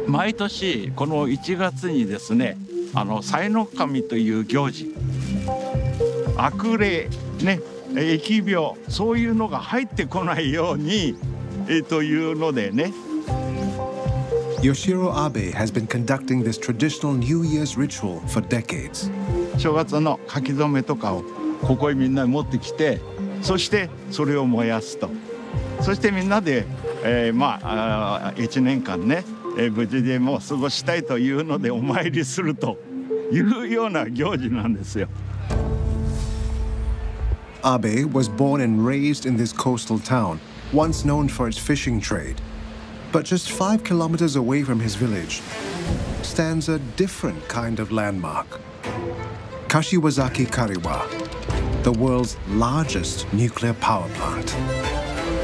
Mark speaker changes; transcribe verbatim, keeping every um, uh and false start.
Speaker 1: 毎年このいちがつにですね、あの祭の神という行事、悪霊ね、疫病、そういうのが入ってこないように、えというのでね。
Speaker 2: Yoshiro Abe has been conducting this traditional New Year's ritual for decades.
Speaker 1: 正月の書き初めとかをここへみんな持ってきて、そしてそれを燃やすと。そしてみんなで、えー、まあいちねんかんね、えー、無事でも過ごしたいというのでお参りするというような行事なんですよ。
Speaker 2: Abe was born and raised in this coastal town, once known for its fishing trade. But just five kilometers away from his village stands a different kind of landmark. Kashiwazaki Kariwa, the world's largest nuclear power plant.